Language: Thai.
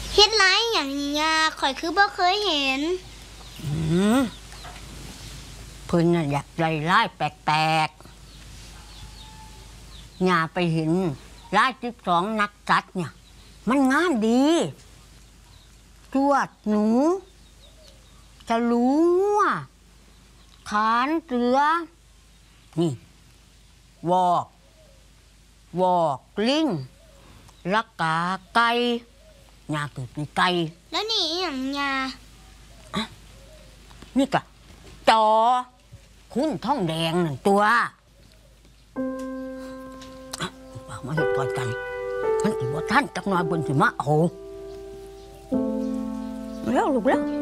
เฮ็ดไรอย่างนี้ยาข่อยคือบ่เคยเห็นเพิ่นน่ะอยากไล่แปลกๆยาไปเห็น12นักจัดเนี่ยมันงามดีจวดหนูจะรู้ว่าขานเสือนี่วอกลิงลักกาไก่ยาเกิดมีไก่แล้วนี่อย่างยานี่กะจอคุณท่องแดงหนึ่งตัวมาเห็ดก่อนกันมันอีกว่าท่านจักหน่อยบนสิมาเอาแล้วลูกแล้ว